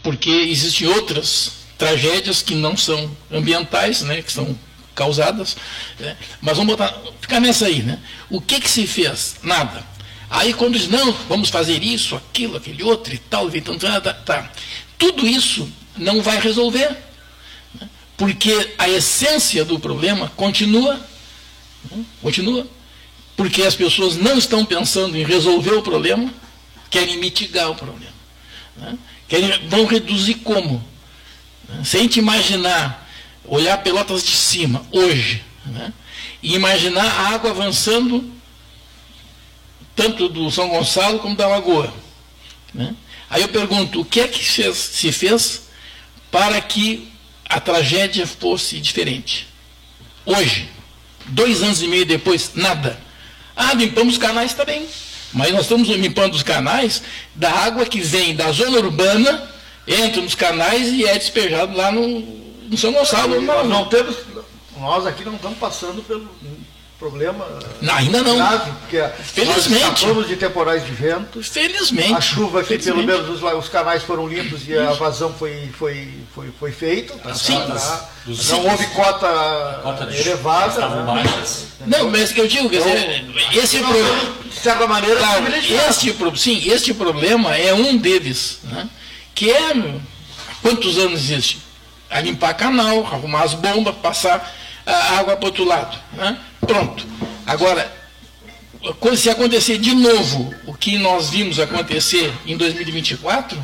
porque existem outras tragédias que não são ambientais, né, que são causadas, né? Mas vamos ficar nessa aí, né? O que se fez? Nada. Aí quando diz, não, vamos fazer isso, aquilo, aquele outro e tal, então, tá. Tudo isso não vai resolver, né? Porque a essência do problema continua, né? Continua, porque as pessoas não estão pensando em resolver o problema, querem mitigar o problema, né? Vão reduzir como? Se a gente imaginar, olhar Pelotas de cima, hoje, né, e imaginar a água avançando, tanto do São Gonçalo como da Lagoa, né? Aí eu pergunto, o que é que se fez para que a tragédia fosse diferente? Hoje, 2 anos e meio depois, nada. Limpamos os canais também, mas nós estamos limpando os canais da água que vem da zona urbana, entra nos canais e é despejado lá no São Gonçalo. Nós aqui não estamos passando pelo problema ainda não. grave, porque felizmente. Nós escapamos de temporais de vento. Felizmente. A chuva aqui, pelo menos, os canais foram limpos e a vazão foi feita. Tá? Sim. Não houve cota elevada. Não, mas que eu digo, quer dizer, esse problema, de certa maneira, este problema é um deles, né? Que é, há quantos anos existe? A limpar canal, arrumar as bombas, passar a água para o outro lado, né? Pronto. Agora, se acontecer de novo o que nós vimos acontecer em 2024,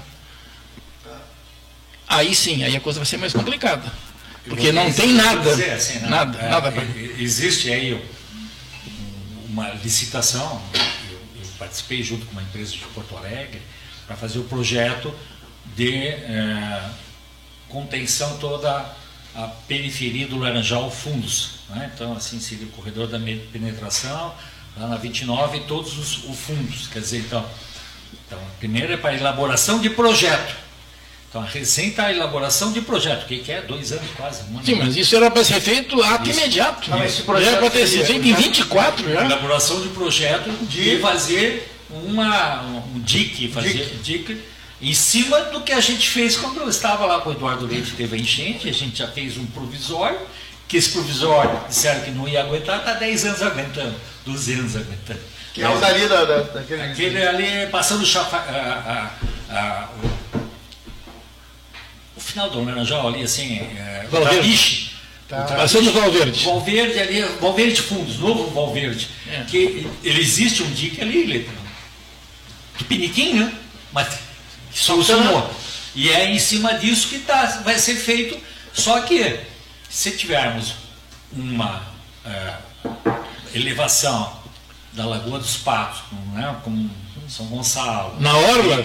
aí sim, aí a coisa vai ser mais complicada. Porque não tem nada, assim, né? nada para... Existe aí uma licitação, eu participei junto com uma empresa de Porto Alegre, para fazer o projeto de contenção toda a periferia do Laranjal Fundos, né? Então, assim, seria o corredor da penetração, lá na 29, e todos os fundos. Quer dizer, então primeiro é para a elaboração de projeto. Então, a recém está a elaboração de projeto, que é 2 anos quase. Sim, mas isso era para ser feito ato imediato. Esse projeto era para ter sido feito em 24 já. Elaboração de projeto de fazer um dique, em cima do que a gente fez quando eu estava lá com o Eduardo Leite, teve a enchente, a gente já fez um provisório, que esse provisório disseram que não ia aguentar, está 10 anos aguentando, 12 anos aguentando. Que é o dali daquele... Aquele ali, passando o final do Laranjal ali, assim, Valverde. Passando o Valverde. Valverde ali, Valverde Fundos, novo Valverde. Que ele existe um dique ali, piniquinho, né? Mas solucionou. E é em cima disso que vai ser feito. Só que, se tivermos uma elevação da Lagoa dos Patos, né, como São Gonçalo, na orla,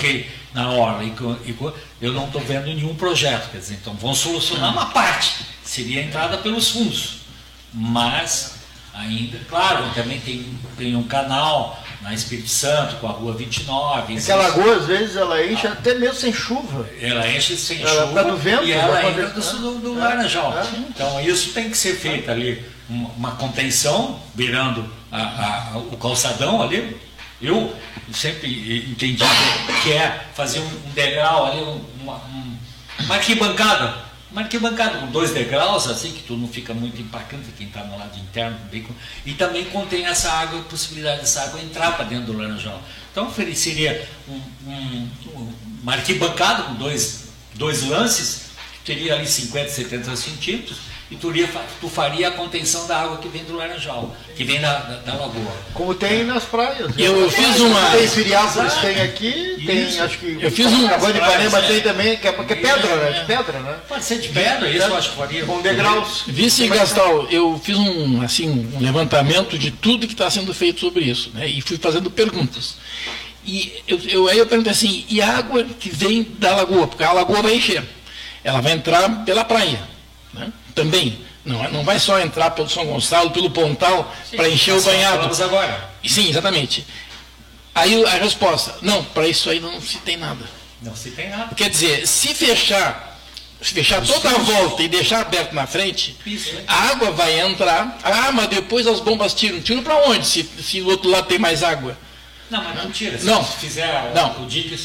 eu não estou vendo nenhum projeto. Quer dizer, então vão solucionar uma parte, seria a entrada pelos fundos, mas ainda, claro, também tem um canal na Espírito Santo, com a Rua 29. Porque a lagoa, às vezes, ela enche até mesmo sem chuva. Ela enche sem chuva do vento, e ela entra do Laranjal. Então, isso tem que ser feito ali, uma contenção, virando o calçadão ali. Eu sempre entendi que é fazer um degrau ali, uma arquibancada. Uma arquibancada com 2 degraus, assim, que tu não fica muito impactante quem está no lado interno do veículo, e também contém essa água, a possibilidade dessa água entrar para dentro do Laranjal. Então ofereceria uma arquibancada com dois lances, que teria ali 50, 70 centímetros, e tu faria a contenção da água que vem do Laranjal, que vem da lagoa. Como tem nas praias. Eu fiz uma... Tem Firiápolis, tem aqui, tem, acho que... Eu fiz um... A Banda de Ipanema tem também, que é pedra, né? De pedra, né? Pode ser de pedra, isso eu acho que faria. Com degraus. Vice Gastal, eu fiz um levantamento de tudo que está sendo feito sobre isso, né? E fui fazendo perguntas. E aí eu perguntei assim, e a água que vem da lagoa? Porque a lagoa vai encher. Ela vai entrar pela praia, né? Também. Não vai só entrar pelo São Gonçalo, pelo Pontal, para encher o banhado. Falamos agora. Sim, exatamente. Aí a resposta, não, para isso aí não se tem nada. Não se tem nada. Quer dizer, se fechar toda a volta e deixar aberto na frente, a água vai entrar. Mas depois as bombas tiram. Tiram para onde, se do outro lado tem mais água? Não, mas não tira. Se não. fizer não. o dique, você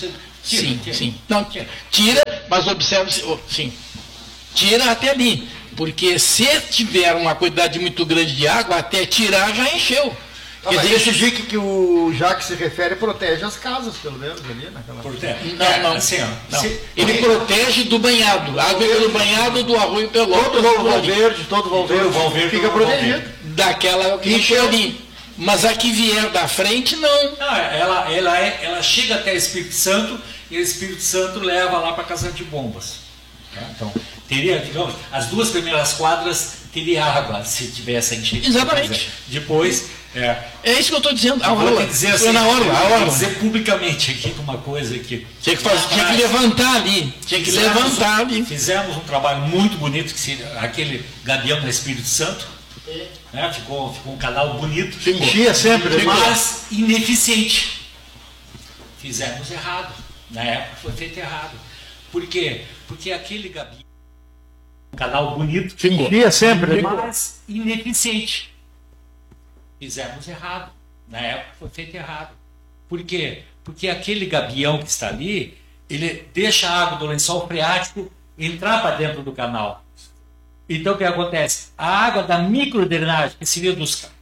Sim, sim. Não, tira, mas observe, sim, tira até ali, porque se tiver uma quantidade muito grande de água, até tirar já encheu. Mas esse dique que o Jacques se refere protege as casas, pelo menos, ali naquela... Não, assim, ó, não. Ele protege do banhado, a água do banhado do Arroio Pelotas. Todo o Valverde fica protegido. Daquela que encheu ali. Mas a que vier da frente, não. Não, ela chega até Espírito Santo e o Espírito Santo leva lá para a Casa de Bombas. Tá? Então, teria, digamos, as 2 primeiras quadras teria água se tivesse enchente. Exatamente. Depois... É isso que eu estou dizendo. A orla. Foi na orla. Vou dizer publicamente aqui uma coisa que... Tinha que levantar ali. Fizemos um trabalho muito bonito, aquele Gavião do Espírito Santo. Né? Ficou um canal bonito. Enchia sempre. Mas ineficiente. Fizemos errado. Na época foi feito errado. Por quê? Porque aquele Gavião, um canal bonito, enchia sempre. Mas ineficiente. Fizemos errado. Na época foi feito errado. Por quê? Porque aquele gabião que está ali, ele deixa a água do lençol freático entrar para dentro do canal. Então o que acontece? A água da microdrenagem, que seria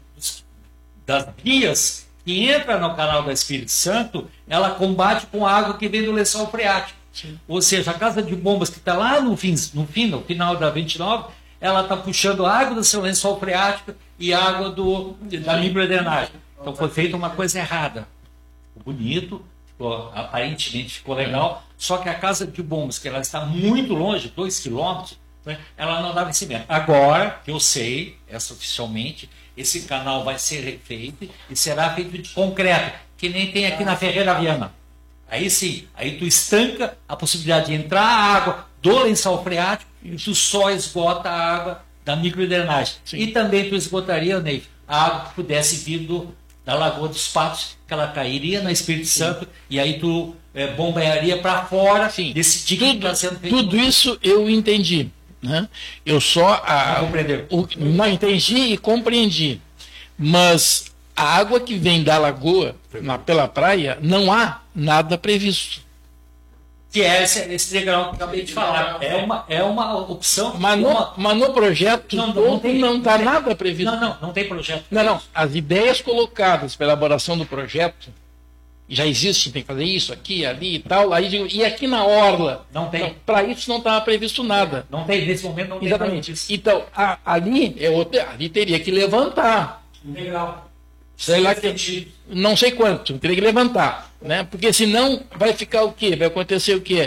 das vias que entra no canal do Espírito Santo, ela combate com a água que vem do lençol freático. Sim. Ou seja, a Casa de Bombas que está lá no final da 29, ela está puxando a água do seu lençol freático e água da microdrenagem. Então foi feita uma coisa errada. Ficou bonito, aparentemente ficou legal, só que a Casa de Bombas, que ela está muito longe, 2 quilômetros, né, ela não dava cimento. Agora, que eu sei, oficialmente, esse canal vai ser refeito e será feito de concreto, que nem tem aqui na Ferreira Viana. Aí sim, aí tu estanca a possibilidade de entrar a água do lençol freático e tu só esgota a água da microdrenagem. Sim. E também tu esgotaria, Ney, a água que pudesse vir da Lagoa dos Patos, que ela cairia no Espírito Santo, e aí tu bombearia para fora. Sim. Desse dique que está sendo feito. Tudo isso eu entendi. Né? Eu só não entendi e compreendi. Mas a água que vem da lagoa, pela praia, não há nada previsto. Que é esse degrau que eu acabei de falar. É uma opção. Mas no projeto não está nada previsto. Não tem projeto. Não. As ideias colocadas pela elaboração do projeto já existem, tem que fazer isso aqui, ali e tal. E aqui na orla? Não tem. Para isso não estava previsto nada. Não tem, nesse momento não tem. Exatamente. Então, ali teria que levantar. Legal. Sei lá não sei quanto, teria que levantar, né? Porque senão vai ficar o quê? Vai acontecer o quê?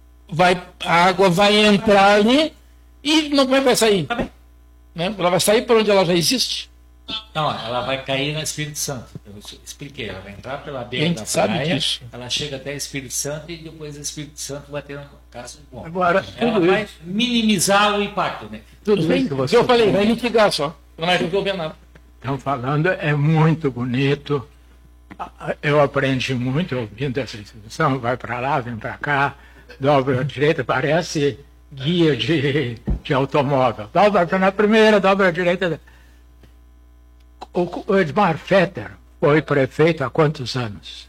A água vai entrar ali e não vai sair. Tá bem. Né? Ela vai sair por onde ela já existe? Não, ela vai cair no Espírito Santo. Eu expliquei, ela vai entrar pela beira da praia, ela chega até Espírito Santo e depois o Espírito Santo vai ter uma casa de bomba. Agora, ela vai minimizar o impacto, né? Tudo bem que você... Eu falei, vai mitigar só. Não vai resolver nada. Estão falando, é muito bonito. Eu aprendi muito ouvindo essa instrução, vai para lá, vem para cá, dobra à direita, parece guia de automóvel. Dobra na primeira, dobra à direita. O Edmar Fetter foi prefeito há quantos anos?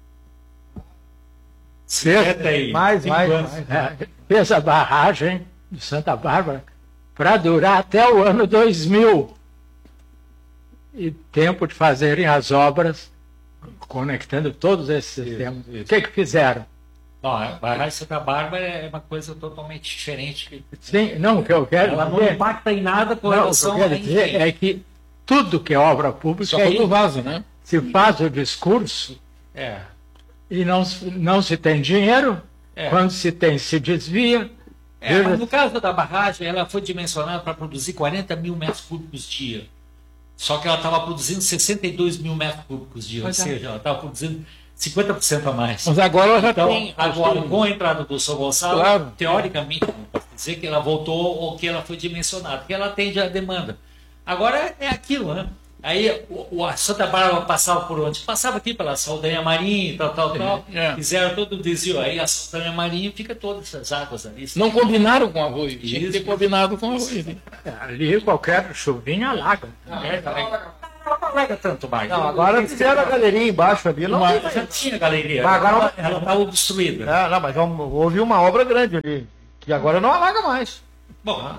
Mais. Fez a barragem de Santa Bárbara para durar até o ano 2000. E tempo de fazerem as obras, conectando todos esses sistemas. O que fizeram? Não, a barragem de Santa Bárbara é uma coisa totalmente diferente. Sim, não, o que eu quero ela não impacta em nada com relação a... O que eu quero dizer é que tudo que é obra pública... Só no vaso, né? Se faz o discurso e não se tem dinheiro, quando se tem, se desvia... Mas no caso da barragem, ela foi dimensionada para produzir 40 mil metros cúbicos dia. Só que ela estava produzindo 62 mil metros cúbicos dia, ou seja, ela estava produzindo 50% a mais. Mas agora ela já tem... Agora, com a entrada do São Gonçalo, teoricamente, não posso dizer que ela voltou ou que ela foi dimensionada, porque ela atende à demanda. Agora é aquilo, né? Aí a Santa Bárbara passava por onde? Passava aqui pela Saldanha Marinha, tal. Fizeram todo o desvio. Aí a Saldanha Marinha fica todas essas águas ali. Não combinaram com arroio. Tinha que ter combinado com arroio. Ali qualquer chuvinha alaga. alega tanto mais. Não, agora fizeram a galeria embaixo ali. Não tem mais. Já tinha galeria. Mas agora Ela está obstruída. Não, mas houve uma obra grande ali, que agora não alaga mais. Bom,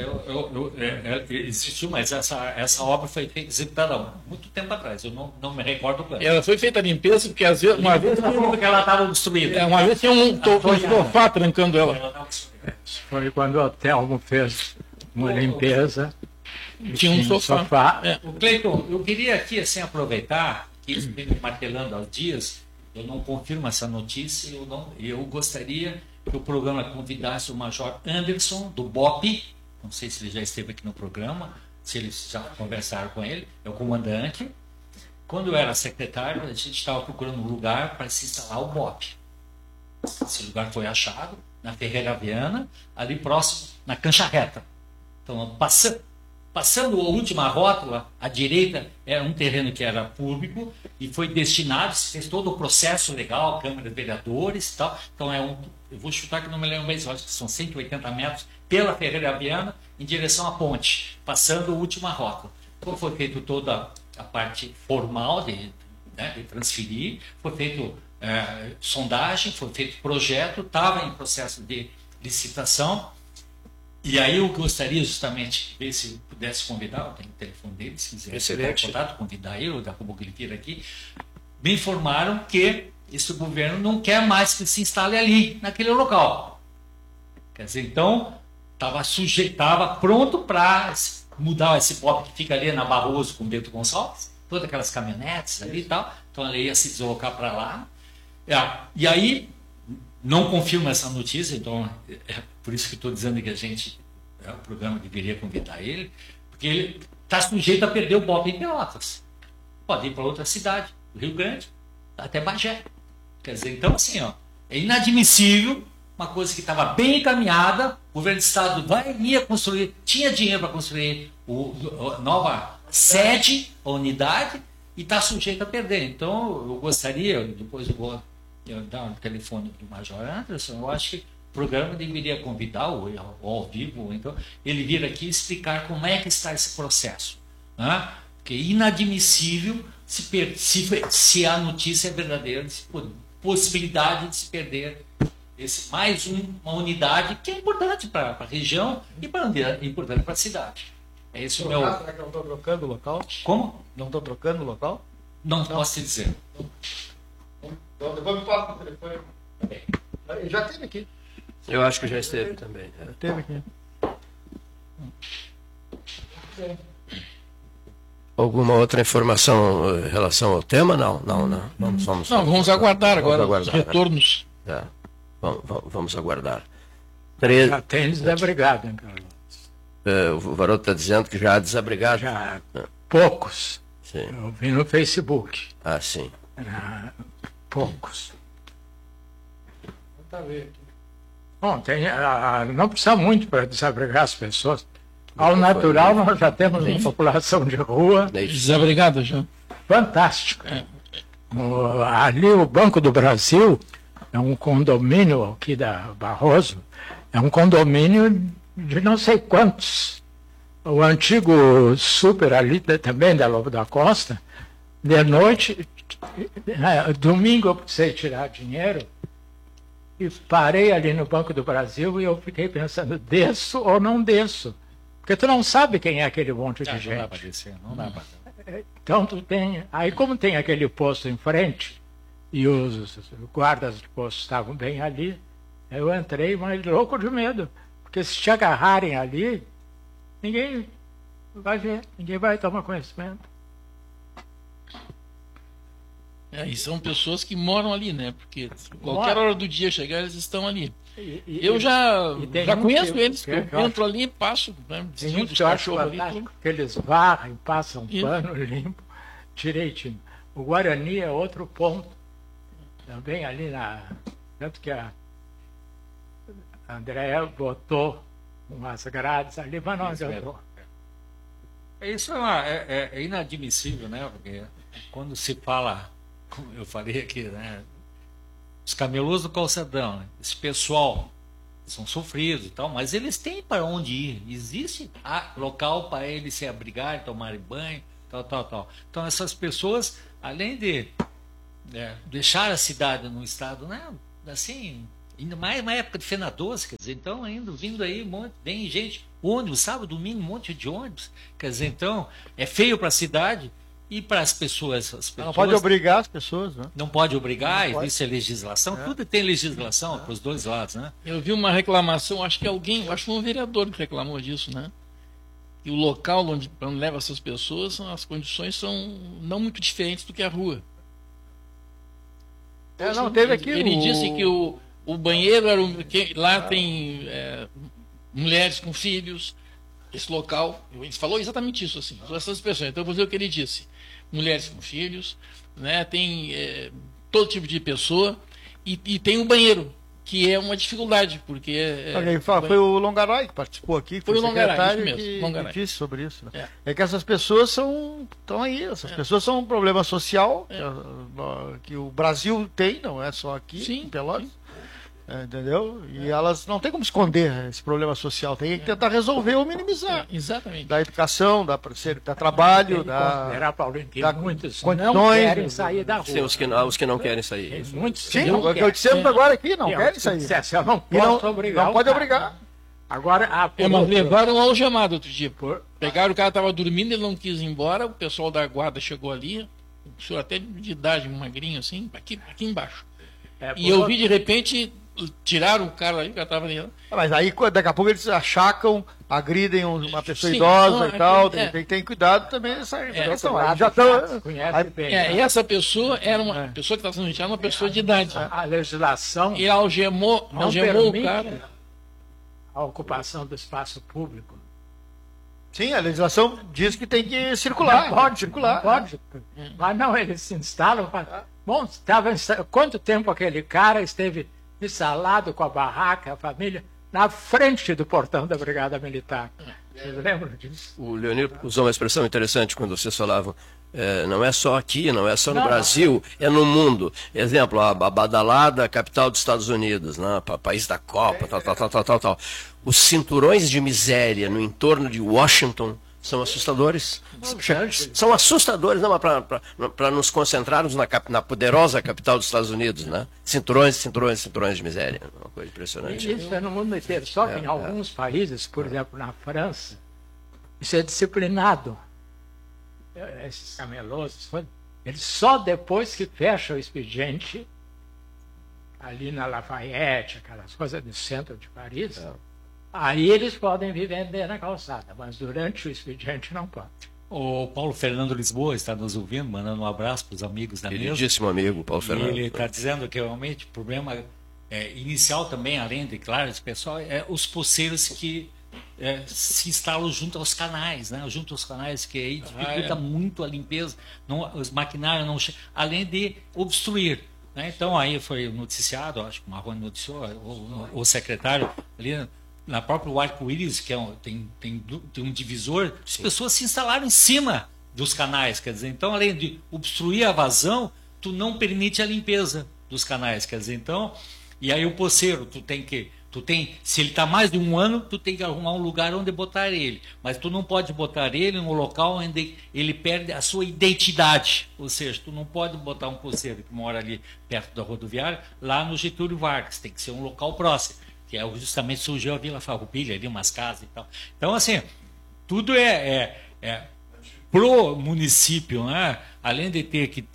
existiu, mas essa obra foi executada há muito tempo atrás. Eu não me recordo bem. Ela foi feita a limpeza, porque às vezes, uma vez porque ela estava obstruída. uma vez tinha um sofá trancando ela. Ela estava obstruída. Foi quando o Telmo fez uma limpeza. Tinha um sofá. O Cleiton, eu queria aqui assim, aproveitar que isso vem me martelando aos dias. Eu não confirmo essa notícia. Eu gostaria que o programa convidasse o Major Anderson, do BOP. Não sei se ele já esteve aqui no programa, se eles já conversaram com ele. É o comandante. Quando eu era secretário, a gente estava procurando um lugar para se instalar o BOP. Esse lugar foi achado na Ferreira Viana, ali próximo, na Cancha Reta. Então, passando a última rótula, à direita era um terreno que era público e foi destinado, se fez todo o processo legal, Câmara de Vereadores e tal. Então, eu vou chutar que não me lembro bem, acho que são 180 metros pela Ferreira Viana em direção à ponte, passando a última rótula. Então, foi feito toda a parte formal de transferir, foi feito sondagem, foi feito projeto, estava em processo de licitação. E aí eu gostaria justamente de ver se pudesse convidar, eu tenho o telefone dele, se quiser entrar em contato, convidar ele, ou daqui a pouco ele vir aqui. Me informaram que esse governo não quer mais que se instale ali, naquele local. Quer dizer, então, estava pronto para mudar esse BOP que fica ali na Barroso com o Bento Gonçalves, todas aquelas caminhonetes ali e tal, então ela ia se deslocar para lá. E aí, não confirmo essa notícia, então é por isso que estou dizendo que o programa deveria convidar ele, porque ele está sujeito a perder o BOP em Pelotas. Pode ir para outra cidade, Rio Grande, até Bagé. Quer dizer, então assim, é inadmissível uma coisa que estava bem encaminhada, o governo do estado ia construir, tinha dinheiro para construir a nova sede, a unidade, e está sujeito a perder. Então, eu gostaria, depois eu vou dar o telefone do Major Anderson, eu acho que o programa deveria convidar, ou ao vivo, ou então, ele vir aqui explicar como é que está esse processo. Né? Porque é inadmissível se a notícia é verdadeira, possibilidade de se perder mais uma unidade que é importante para a região e importante para a cidade. É esse o meu... Será que não estão trocando o local? Como? Não estão trocando o local? Não posso te dizer. Então, depois me passa o telefone. Ele já esteve aqui. Eu acho que já esteve também. Já esteve aqui. Alguma outra informação em relação ao tema? Não. Vamos aguardar agora os retornos. É. Vamos aguardar. Já tem desabrigado, hein, Carlos? O Varoto está dizendo que já há desabrigado. Já poucos. Sim. Eu vi no Facebook. Ah, sim. Poucos. Bom, não precisa muito para desabrigar as pessoas. Ao natural, nós já temos uma população de rua. Desabrigada já. Fantástico. Ali o Banco do Brasil é um condomínio aqui da Barroso, é um condomínio de não sei quantos. O antigo super ali também da Lobo da Costa, de noite, domingo eu precisei tirar dinheiro e parei ali no Banco do Brasil e eu fiquei pensando, desço ou não desço? Porque tu não sabe quem é aquele monte de gente. Não dá para descer, não dá para. Então tu tem. Aí como tem aquele posto em frente, e os guardas do posto estavam bem ali, eu entrei, mas louco de medo. Porque se te agarrarem ali, ninguém vai ver, ninguém vai tomar conhecimento. E são pessoas que moram ali, né? Porque qualquer hora do dia chegar, eles estão ali. Eu já conheço eles, que eu entro ali e passo. Né, tem muito que eu acho fantástico, que eles varrem, passam pano limpo, direitinho. O Guarani é outro ponto. Também ali tanto que a Andréa botou umas grades ali, mas não adiantou. Isso é inadmissível, né? Porque quando se fala, como eu falei aqui, né? Os camelôs do calçadão, né? Esse pessoal são sofridos e tal, mas eles têm para onde ir. Existe local para eles se abrigarem, tomarem banho, tal. Então essas pessoas, além de deixar a cidade num estado, né, assim, ainda mais uma época de Fena Doce, quer dizer, então ainda vindo aí vem gente, ônibus, sábado, domingo, um monte de ônibus, quer dizer, então é feio para a cidade. E para as pessoas. Não pode obrigar as pessoas, né? Não pode obrigar, existe a legislação, tudo tem legislação para os dois lados, né? Eu vi uma reclamação, acho que um vereador que reclamou disso, né? E o local onde leva essas pessoas, as condições são não muito diferentes do que a rua. Não, teve aqui Ele disse que o banheiro era lá tem mulheres com filhos. Esse local, ele falou exatamente isso, assim, essas pessoas. Então eu vou dizer o que ele disse: mulheres com filhos, né, tem todo tipo de pessoa, e tem um banheiro, que é uma dificuldade, porque foi o Longaray que participou aqui, foi o Longaray, que disse sobre isso. Né? É que essas pessoas estão aí, essas pessoas são um problema social que o Brasil tem, não é só aqui, em Pelotas. Entendeu? E elas não tem como esconder esse problema social, tem que tentar resolver ou minimizar. Exatamente. Da educação, da trabalho, muitos condições, não querem sair da rua. Sim, os que não querem sair. Muitos sim, o que eu disse agora aqui, não querem sair. Não pode obrigar. Agora, mas levaram um algemado outro dia. Pegaram, o cara estava dormindo, ele não quis ir embora, o pessoal da guarda chegou ali, o senhor até de idade, magrinho assim, aqui embaixo. E eu vi de repente, tiraram o cara aí, o cara estava ali. Mas aí daqui a pouco eles achacam, agridem uma pessoa idosa e tal, tem que ter cuidado também nessa questão. Já e essa pessoa era uma pessoa que estava sendo retirada, uma pessoa de idade. A legislação e algemou o cara. A ocupação do espaço público. Sim, a legislação diz que tem que circular. Não pode circular. Não pode. Mas não, eles se instalam. Bom, quanto tempo aquele cara esteve instalado com a barraca, a família, na frente do portão da Brigada Militar? Vocês lembram disso? O Leonir usou uma expressão interessante quando vocês falavam. Não é só aqui, não é só no Brasil, é no mundo. Exemplo, a badalada capital dos Estados Unidos, né? País da Copa, tal. Os cinturões de miséria no entorno de Washington são assustadores. São assustadores, não, para nos concentrarmos na poderosa capital dos Estados Unidos, né? Cinturões de miséria. Uma coisa impressionante. Isso é no mundo inteiro. Só que em alguns países, por exemplo, na França, isso é disciplinado. Esses camelôs, eles só depois que fecha o expediente, ali na Lafayette, aquelas coisas do centro de Paris, aí eles podem vir vender na calçada, mas durante o expediente não pode. O Paulo Fernando Lisboa está nos ouvindo, mandando um abraço para os amigos da mesa. Queridíssimo amigo, Paulo Fernando. Ele está dizendo que realmente o problema inicial também, além de, claro, esse pessoal, é os poceiros que se instalam junto aos canais, né? Junto aos canais, que aí dificulta muito a limpeza, os maquinários não chegam, além de obstruir. Né? Então aí foi noticiado, acho que o Marrone noticiou, o secretário ali na própria Arco-Íris, que tem um divisor, as pessoas se instalaram em cima dos canais, quer dizer, então além de obstruir a vazão, tu não permite a limpeza dos canais, quer dizer, então, e aí o poceiro, se ele está mais de um ano, tu tem que arrumar um lugar onde botar ele. Mas tu não pode botar ele no local onde ele perde a sua identidade. Ou seja, tu não pode botar um poceiro que mora ali perto da rodoviária, lá no Getúlio Vargas. Tem que ser um local próximo. Que justamente surgiu a Vila Farroupilha, ali umas casas e tal. Então, assim, tudo pro município, né? Além de ter que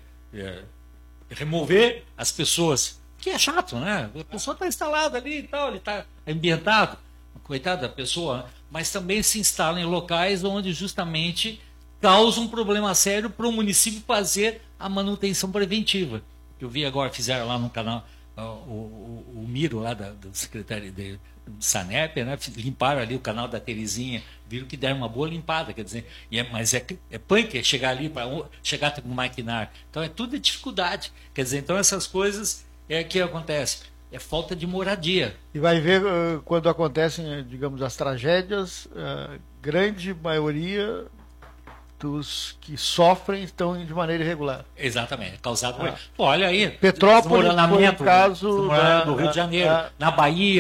remover as pessoas, que é chato, né? A pessoa está instalada ali e tal, ele está ambientado, coitada da pessoa, né? Mas também se instala em locais onde justamente causa um problema sério para o município fazer a manutenção preventiva. Eu vi agora, fizeram lá no canal, o Miro lá do secretário do Sanep, né? Limparam ali o canal da Terezinha, viram que deram uma boa limpada, quer dizer, mas é punk chegar ali, chegar com o maquinário. Então é tudo dificuldade, quer dizer, então essas coisas que acontece, é falta de moradia. E vai ver quando acontecem, digamos, as tragédias, grande maioria dos que sofrem estão de maneira irregular. Exatamente, causado por... Olha aí, Petrópolis foi um caso no Rio de Janeiro, na Bahia,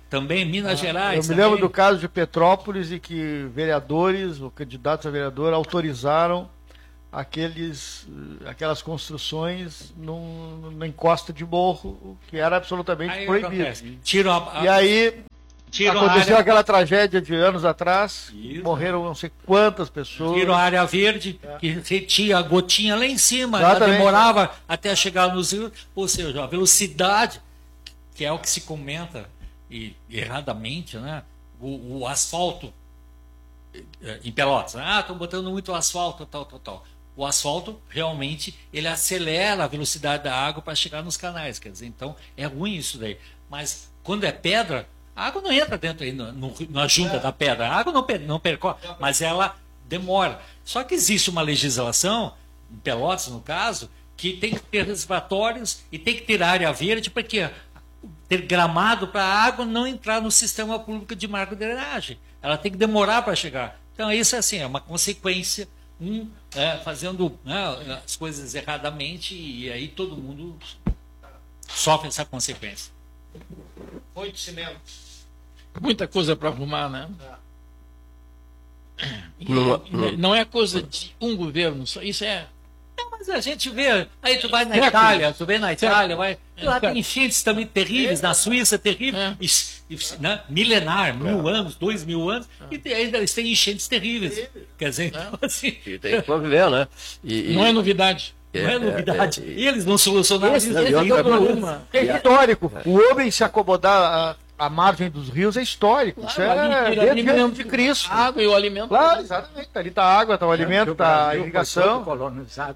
também Minas Gerais. Eu me lembro do caso de Petrópolis e que vereadores ou candidatos a vereador autorizaram aquelas construções na encosta de morro, que era absolutamente proibido. E aí aconteceu aquela tragédia de anos atrás, morreram não sei quantas pessoas. Tiram a área verde, que tinha a gotinha lá em cima, ela demorava até chegar nos rios, ou seja, a velocidade, que é o que se comenta, e erradamente, né? O asfalto em Pelotas, estão botando muito asfalto, tal. O asfalto realmente ele acelera a velocidade da água para chegar nos canais, quer dizer, então é ruim isso daí. Mas quando é pedra, a água não entra dentro aí na junta da pedra, a água não percorre, mas ela demora. Só que existe uma legislação, em Pelotas no caso, que tem que ter reservatórios e tem que ter área verde, porque ter gramado para a água não entrar no sistema público de marco-drenagem. Ela tem que demorar para chegar. Então isso é assim, é uma consequência, fazendo as coisas erradamente, e aí todo mundo sofre essa consequência. Foi de cinema. Muita coisa para arrumar, né? Não é coisa de um governo, isso é. Não, mas a gente vê, aí tu vai na Itália, lá tem enchentes também terríveis, na Suíça terríveis, milenar, 1000 anos, 2000 anos, e ainda eles têm enchentes terríveis. Quer dizer, então, assim. E tem que conviver, né? Não é novidade. Não é novidade. E eles não solucionaram isso. É histórico. O homem se acomodar à margem dos rios é histórico. Isso é desde antes de Cristo. A água e o alimento. Claro, exatamente. Ali está a água, está o alimento, está a irrigação. Colonizado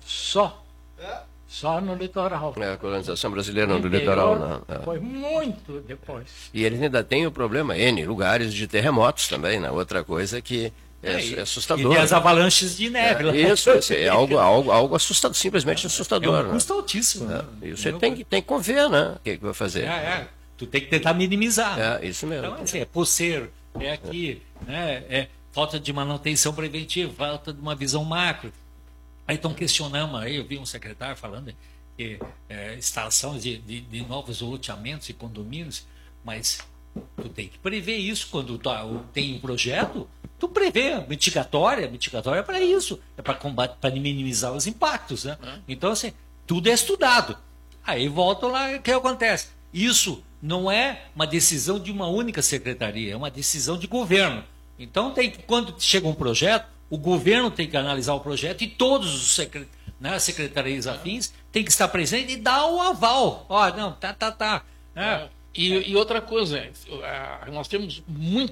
só no litoral. A colonização brasileira no litoral. Né? Foi muito depois. E eles ainda têm o problema, lugares de terremotos também, né? Outra coisa que é assustador. E as avalanches de neve. Isso é algo assustador, simplesmente assustador. É um custo altíssimo. E você tem que conver, né? O que vai fazer? Tu tem que tentar minimizar. Isso mesmo. Então, assim, é pulseiro, é aqui, né? É falta de manutenção preventiva, falta de uma visão macro. Aí estão questionando, aí eu vi um secretário falando que instalação de novos loteamentos e condomínios, mas tu tem que prever isso quando tem um projeto, tu prevê mitigatória é para isso, é para combate, para minimizar os impactos, né? Então, assim, tudo é estudado. Aí volta lá, o que acontece? Isso não é uma decisão de uma única secretaria, é uma decisão de governo. Então, quando chega um projeto, o governo tem que analisar o projeto e todos os secretarias afins têm que estar presentes e dar o aval. Não, tá. E outra coisa, nós temos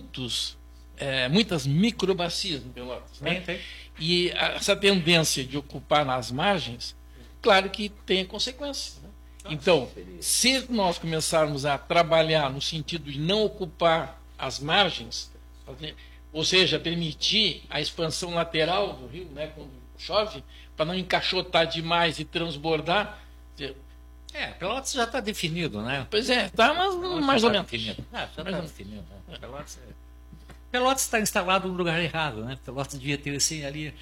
muitas microbacias em Pelotas, né? Tem. E essa tendência de ocupar nas margens, claro que tem consequências, né? Então, se nós começarmos a trabalhar no sentido de não ocupar as margens, ou seja, permitir a expansão lateral do rio, né, quando chove, para não encaixotar demais e transbordar. Pelotas já está definido, né? Pois é, está mais ou menos. Já está definido. Pelotas está instalado no lugar errado, né? Pelotas devia ter assim ali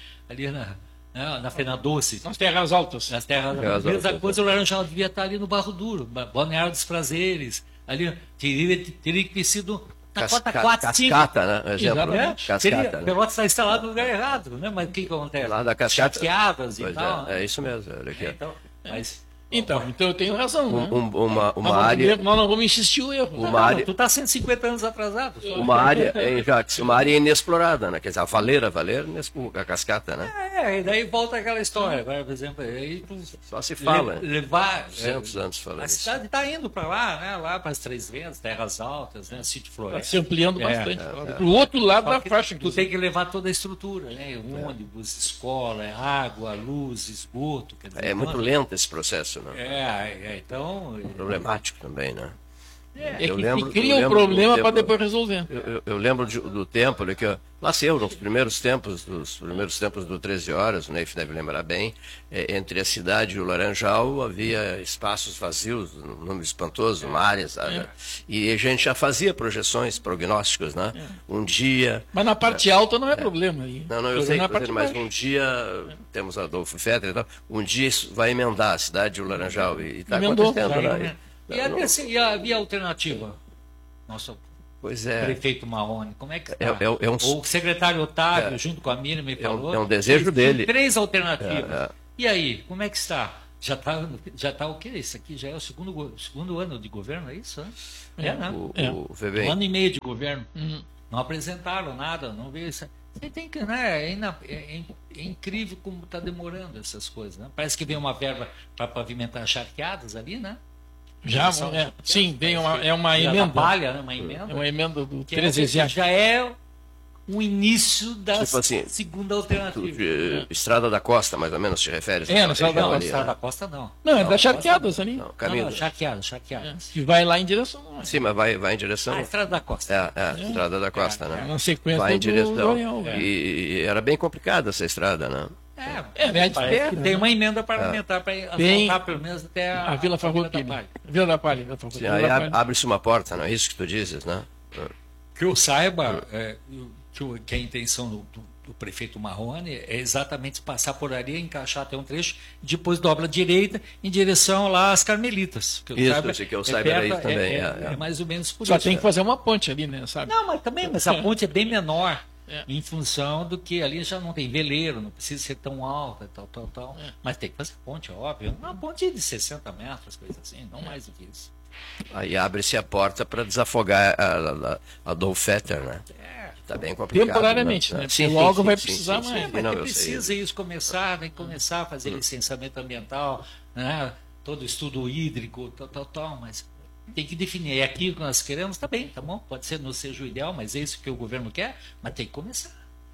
na Fena Doce. Nas terras altas. Nas terras altas. A mesma coisa, o Laranjal devia estar ali no Barro Duro, Balneário dos Prazeres. Ali teria que ter sido na cota 4, 5. Cascata, né? Exemplo, Cascata, né? Pelotas está instalado no lugar errado, né? Mas o que acontece? Lá da Cascata. Chateadas e tal. É isso mesmo. Olha aqui. Então eu tenho razão, né? Uma área. Nós não vamos insistir o erro. Tu está 150 anos atrasado. Uma área inexplorada, né? Quer dizer, a Valeira, a Cascata, né? E daí volta aquela história. Agora, por exemplo, aí só se fala. Levar. 200 anos falando. A cidade está indo para lá, né? Lá para as Três Vendas, Terras Altas, né? Sítio Floresta. Está se ampliando bastante. Para o outro lado da faixa. Tu tem que levar toda a estrutura, né? Ônibus, escola, água, luz, esgoto. Quer dizer, muito lento esse processo. Então. Problemático também, né? Cria um problema para depois resolver. Eu lembro do tempo, olha aqui, nasceu nos primeiros tempos do 13 Horas, o Neif deve lembrar bem, entre a cidade e o Laranjal havia espaços vazios, um número espantoso, uma área, sabe? E a gente já fazia projeções, prognósticos, né? Um dia... Mas na parte alta não é problema. Aí. Não, eu sei, mas um dia, temos Adolfo Fetter e tal, um dia isso vai emendar a cidade e o Laranjal, e está acontecendo, né? E a via alternativa? Nossa Pois é. Prefeito Marrone, como é que está? O secretário Otávio, junto com a Miriam, me falou. É um desejo dele. 3 alternativas. E aí, como é que está? Já tá o quê? Isso aqui já é o segundo ano de governo, é isso? Né? O VBI. 1 ano e meio de governo. Não apresentaram nada, não veio isso. Você tem que, né? É incrível como está demorando essas coisas, né? Parece que vem uma verba para pavimentar charqueadas ali, né? Sim, vem uma emenda. Palha, né? Uma emenda. É uma emenda do que já é o início da tipo assim, segunda alternativa. Estrada da Costa, mais ou menos, te refere? Na Estrada da Costa não. Não, é das charqueadas ali. Não, charqueadas. Que vai lá em direção. Sim, mas vai em direção. A Estrada da Costa. Estrada da Costa, né? Na sequência vai em direção. Royal, e era bem complicada essa estrada, né? Tem uma emenda parlamentar para asfaltar pelo menos até a Vila Farroupilha. Vila da Palha. Aí abre-se uma porta, não é isso que tu dizes, né? Que eu saiba, que a intenção do prefeito Marrone é exatamente passar por ali, encaixar até um trecho, e depois dobra à direita em direção lá às Carmelitas. Que eu saiba era isso também. É mais ou menos por isso. Só tem que fazer uma ponte ali, né? Sabe? Não, mas a ponte é bem menor. Em função do que ali já não tem veleiro, não precisa ser tão alta, tal. Mas tem que fazer ponte, óbvio. Uma ponte de 60 metros, coisa assim, não mais do que isso. Aí abre-se a porta para desafogar a Dolfetter, né? Está bem complicado. Temporariamente, né? Sim, logo vai precisar mais. Mas precisa isso começar, tem que começar a fazer licenciamento ambiental, né? Todo estudo hídrico, tal, mas tem que definir. É aquilo que nós queremos, tá bom, pode ser, não seja o ideal, mas é isso que o governo quer, mas tem que começar.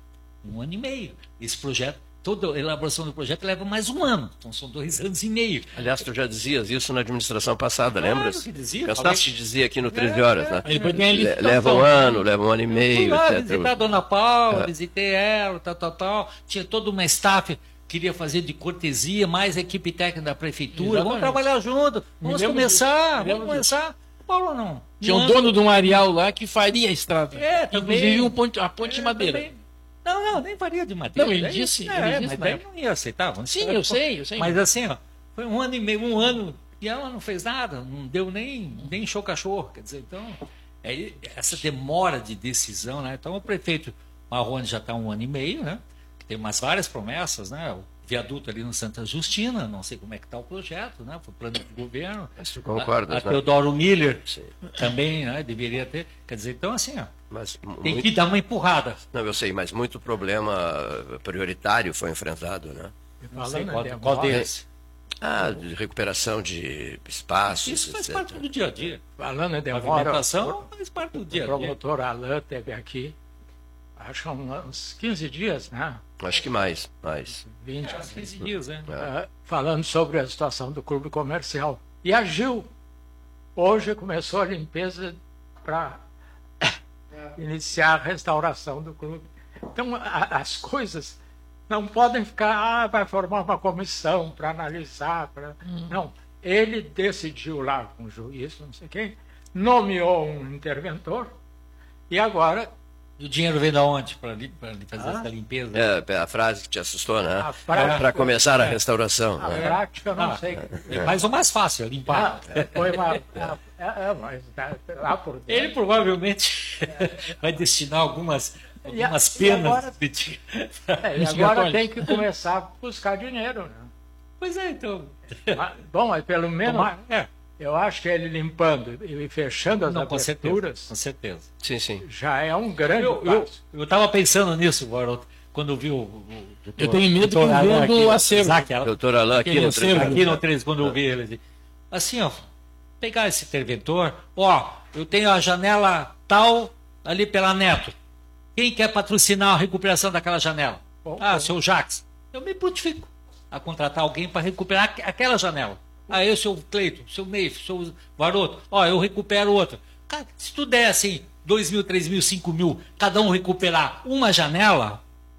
1 ano e meio. Esse projeto, toda a elaboração do projeto leva mais 1 ano, então são 2 anos e meio. Aliás, tu já dizias isso na administração passada, lembras? Cansaste de dizer aqui no 13 Horas, né? Leva um ano e meio, etc. Visitei a dona Paula, visitei ela, tal. Tinha toda uma staff queria fazer de cortesia, mais a equipe técnica da prefeitura. Vamos trabalhar junto, vamos começar. Paulo não. Tinha um dono de um areal lá que faria a estrada. Inclusive a ponte de madeira. Também. Não, nem faria de madeira. Não, ele disse. Mas daí não ia aceitar. Sim, eu sei. Mas assim, foi 1 ano e meio, 1 ano, e ela não fez nada, não deu nem show cachorro. Quer dizer, então, essa demora de decisão, né? Então o prefeito Marrone já está 1 ano e meio, né? Tem várias promessas, né? O viaduto ali no Santa Justina, não sei como é que está o projeto, né? Foi plano de governo. Mas tu concordas, né? Teodoro Miller também, né? Deveria ter. Quer dizer, então assim, tem que dar uma empurrada. Não, eu sei, mas muito problema prioritário foi enfrentado, né? Não sei qual deles. De recuperação de espaços. Isso faz parte do dia a dia. Falando em demora, faz parte do dia a dia. O promotor Alain esteve aqui, acho uns 15 dias, né? Acho que mais. 15 dias, né? Falando sobre a situação do clube comercial. E agiu. Hoje começou a limpeza para iniciar a restauração do clube. Então, as coisas não podem ficar, vai formar uma comissão para analisar. Não, ele decidiu lá com o juiz, não sei quem, nomeou um interventor e agora... E o dinheiro vem de onde para fazer essa limpeza? A frase que te assustou, né? Para começar a restauração. A prática, não sei. Mas o mais fácil é limpar. Foi mas lá por dentro. Ele provavelmente vai destinar algumas penas. E agora tem que começar a buscar dinheiro. Né? Pois é, então. Bom, mas pelo menos... Eu acho que ele limpando e fechando as aberturas... Com certeza. Sim. Já é um grande passo. Eu estava pensando nisso, Guaroto, quando eu vi o doutor... Eu tenho medo que vendo o acervo. Doutor Alain aqui no 13, quando eu vi ele. Assim, pegar esse interventor, eu tenho a janela tal ali pela Neto. Quem quer patrocinar a recuperação daquela janela? Seu Jacques. Eu me prontifico a contratar alguém para recuperar aquela janela. Aí o seu Cleito, o seu Neif, o seu Varoto, eu recupero outra. Cara, se tu der assim, 2 mil, 3 mil, 5 mil, cada um recuperar uma janela,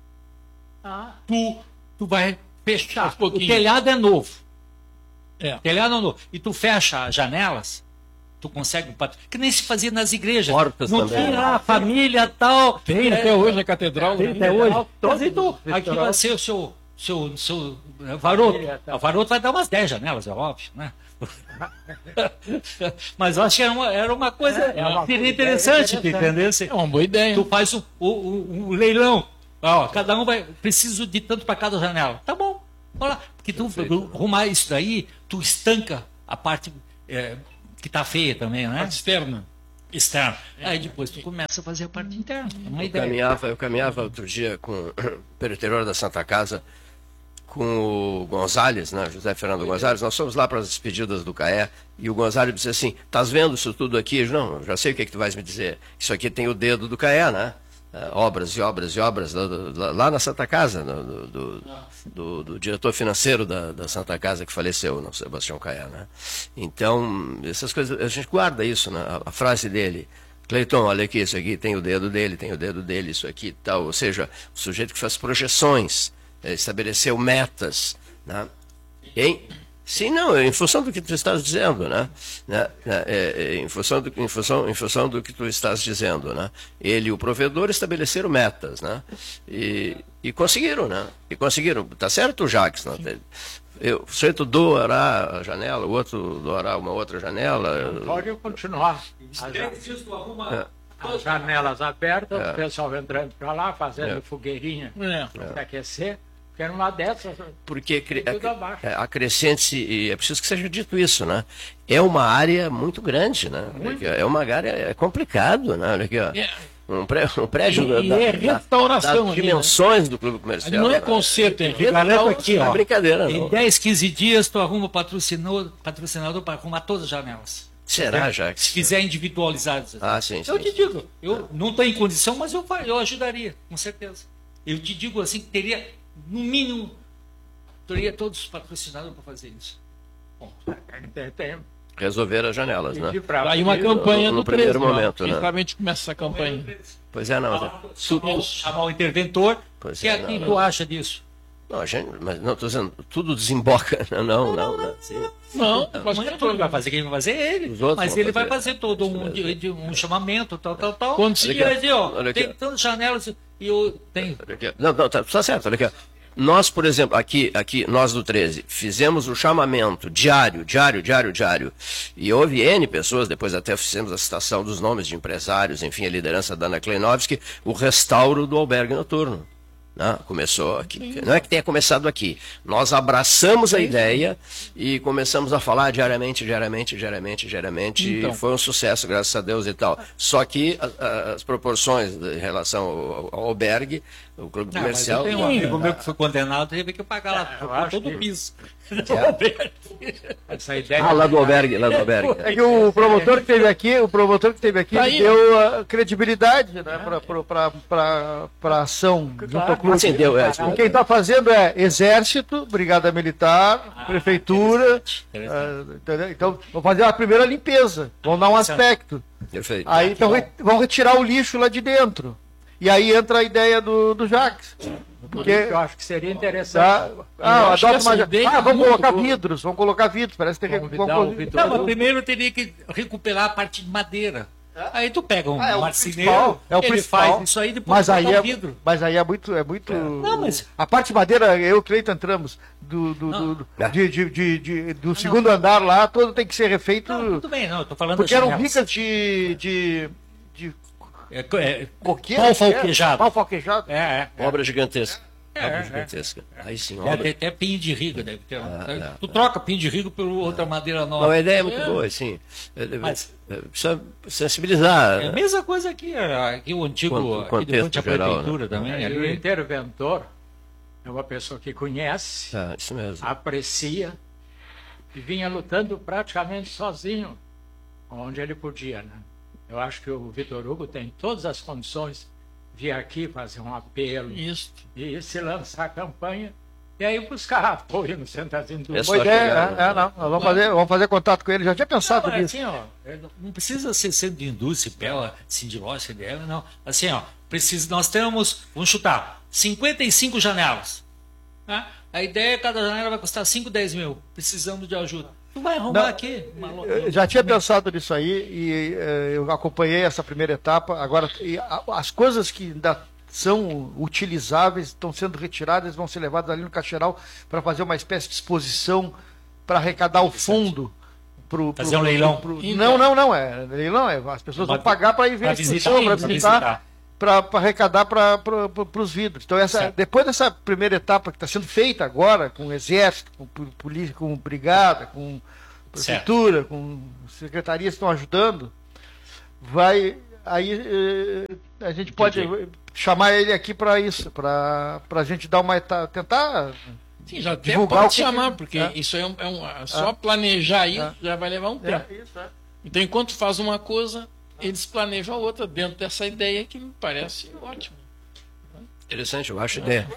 tu vai fechar. O telhado é novo. O telhado é novo. E tu fecha as janelas, tu consegue... Que nem se fazia nas igrejas. Portas não também. Tinha a família tal. Tem até hoje a catedral. Tem até hoje. Então, aqui vai ser o seu Varoto. O Varoto vai dar umas 10 janelas, é óbvio, né? Mas eu acho que era uma coisa seria interessante, entendeu? É uma boa ideia. Tu faz o leilão. Ó, cada um preciso de tanto para cada janela. Tá bom. Olha lá. Porque tu arrumar isso daí, tu estanca a parte que tá feia também, né? A parte externa. Aí depois tu começa a fazer a parte interna. É uma ideia. Eu caminhava outro dia pelo interior da Santa Casa com o Gonzalez, né, José Fernando Gonzalez. Nós fomos lá para as despedidas do CAE e o Gonzalez disse assim: estás vendo isso tudo aqui? Eu, não, já sei o que é que tu vais me dizer. Isso aqui tem o dedo do CAE, né? Obras e obras e obras lá na Santa Casa, do diretor financeiro da Santa Casa que faleceu, não, Sebastião Caé, né? Então, essas coisas, a gente guarda isso, né? A frase dele: Cleiton, olha aqui, isso aqui tem o dedo dele, isso aqui e tal. Ou seja, o sujeito que faz projeções, estabeleceu metas, né? Sim, não, em função do que tu estás dizendo, né? Em função do que tu estás dizendo, né? Ele e o provedor estabeleceram metas, né? E conseguiram, né? Tá certo, Jacques? Né? O sujeito doará a janela, o outro doará uma outra janela. Pode continuar. As janelas abertas, o pessoal entrando para lá, fazendo fogueirinha para aquecer. Porque numa dessas, porque acrescente-se, e é preciso que seja dito isso, né? É uma área muito grande, né? É uma área complicado, né? Olha aqui, ó. Um prédio restauração das dimensões do clube comercial. Não é conserto, é restauração aqui, ó. É brincadeira, em 10, 15 dias tu arruma patrocinador para arrumar todas as janelas. Será, Jacques? Se fizer individualizados. Sim. Eu te digo, eu não estou em condição, mas eu ajudaria, com certeza. Eu te digo assim, que teria, no mínimo, teria todos os patrocinadores para fazer isso. Bom, resolver as janelas, né? Aí uma campanha no primeiro momento, né? Justamente começa essa campanha. Pois é, não. Chamar o interventor. Pois que aqui tu acha disso? Não, mas não estou dizendo, tudo desemboca. Não. Não, mas quem vai fazer? Quem vai fazer é ele. Mas ele vai fazer todo um chamamento, tal. Quando se dizer, ó, tem tantas janelas e eu tenho. Não, tá certo, olha aqui. Nós, por exemplo, aqui, nós do 13, fizemos o chamamento diário, e houve N pessoas, depois até fizemos a citação dos nomes de empresários, enfim, a liderança da Ana Kleinovski, o restauro do albergue noturno. Não, começou aqui. Não é que tenha começado aqui. Nós abraçamos a ideia e começamos a falar diariamente. Então. E foi um sucesso, graças a Deus e tal. Só que as proporções em relação ao albergue, o clube comercial... Tem um amigo meu que foi condenado, teve que pagar lá todo o piso. Essa ideia lá do albergue. É que o promotor que teve aqui, ele deu a credibilidade, né, para a ação junto ao clube. Quem está fazendo é Exército, Brigada Militar, Prefeitura, entendeu? Então vão fazer a primeira limpeza, vão dar um aspecto. Perfeito. Aí então, vão retirar o lixo lá de dentro. E aí entra a ideia do Jacques. Porque eu acho que seria interessante. Vamos colocar vidros, parece que tem que mas primeiro teria que recuperar a parte de madeira. Aí tu pega um marceneiro, ele faz isso aí, depois mas vidro. Mas aí é muito... Não, mas... A parte de madeira, eu e o Cleiton entramos do segundo andar lá, todo tem que ser refeito. Não, tudo bem, não, eu tô falando porque eram ricas de pau falquejado. Obra gigantesca. Aí sim, obra. Até pinho de rigo deve ter. Tu troca pinho de rigo por outra madeira nova. Não, a ideia é muito boa, sim. Mas precisa sensibilizar. É a mesma coisa aqui o antigo contexto geral, prefeitura, né? Também. O interventor é uma pessoa que conhece, isso mesmo. aprecia e vinha lutando praticamente sozinho, onde ele podia, né? Eu acho que o Vitor Hugo tem todas as condições de vir aqui fazer um apelo e se lançar a campanha e aí buscar apoio no Centrozinho do Boa ideia, vamos fazer contato com ele, já tinha pensado nisso. Assim, não precisa ser centro de indústria, Pela, Sindilócia, não. Assim, nós temos, vamos chutar, 55 janelas. Né? A ideia é que cada janela vai custar 5, 10 mil, precisando de ajuda. Tu vai arrumar aqui. Eu já tinha pensado nisso aí e eu acompanhei essa primeira etapa. Agora, as coisas que ainda são utilizáveis estão sendo retiradas, vão ser levadas ali no Caixeiral para fazer uma espécie de exposição para arrecadar o fundo fazer um leilão. Não, leilão as pessoas vão pagar para ir ver a exposição, para visitar, para arrecadar para os vidros. Então, depois dessa primeira etapa que está sendo feita agora, com o Exército, com polícia, com brigada, com prefeitura, com secretarias que estão ajudando, aí a gente pode chamar ele aqui para isso, para a gente dar uma etapa, tentar... Sim, já até pode chamar, porque isso aí só planejar aí já vai levar um tempo. Então, enquanto faz uma coisa, eles planejam a outra dentro dessa ideia que me parece ótimo. Interessante, eu acho a ideia.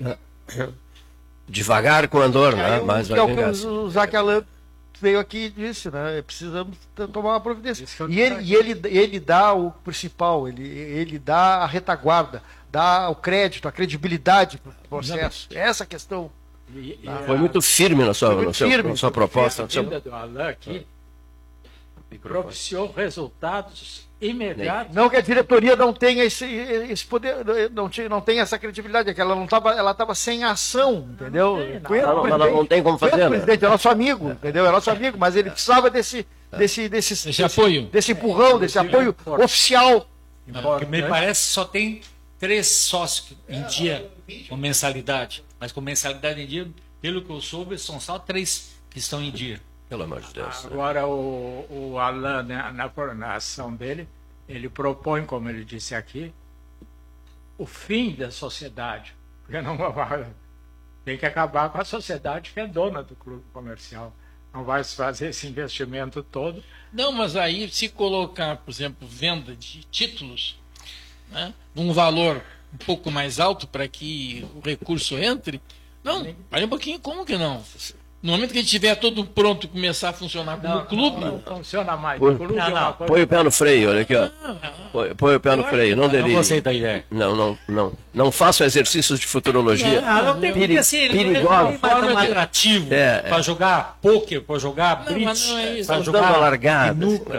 Devagar com andor, né? Mas vai o que o Zac Alain veio aqui e disse, né? Precisamos tomar uma providência. E ele dá o principal, ele dá a retaguarda, dá o crédito, a credibilidade para o processo. Essa questão. Foi muito firme na sua proposta. A vida do Alain aqui propiciou resultados imediatos. Não que a diretoria não tenha esse poder, não tem essa credibilidade, é que ela estava sem ação, entendeu? Não tem como fazer. O presidente é nosso amigo, entendeu? É nosso amigo, mas ele precisava desse apoio, desse empurrão, desse apoio oficial. Porque me parece que só tem 3 sócios em dia com mensalidade. Mas com mensalidade em dia, pelo que eu soube, são só 3 que estão em dia. Pelo amor de Deus. Agora, o Alain, na ação dele, ele propõe, como ele disse aqui, o fim da sociedade. Porque não tem que acabar com a sociedade que é dona do clube comercial. Não vai se fazer esse investimento todo. Não, mas aí, se colocar, por exemplo, venda de títulos, né, um valor um pouco mais alto para que o recurso entre, não, olha um pouquinho, como que não? No momento que a gente tiver todo pronto e começar a funcionar como clube... Não funciona mais. Põe o pé no freio, olha aqui, ó. Põe o pé no freio, não delire. Não gostei da ideia. Não faça exercícios de futurologia. Não tem porque ser perigoso. Não é atrativo para jogar pôquer, para jogar bridge, para jogar largada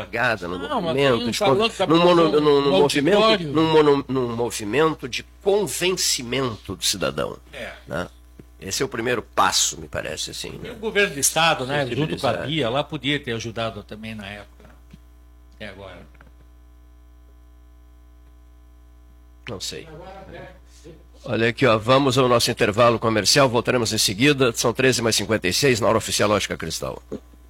num movimento de convencimento do cidadão. Né? Esse é o primeiro passo, me parece, assim. Né? O governo do Estado, né, junto com a Bia, lá podia ter ajudado também na época. Até agora. Não sei. Olha aqui, ó, vamos ao nosso intervalo comercial, voltaremos em seguida. São 13h56, na hora oficial Lógica Cristal.